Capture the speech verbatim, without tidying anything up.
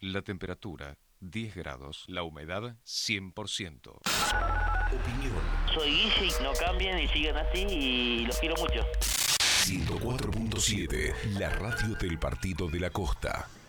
La temperatura, diez grados. La humedad, cien por ciento. Opinión. Soy Guille y no cambien y sigan así y los quiero mucho. ciento cuatro punto siete, la radio del Partido de la Costa.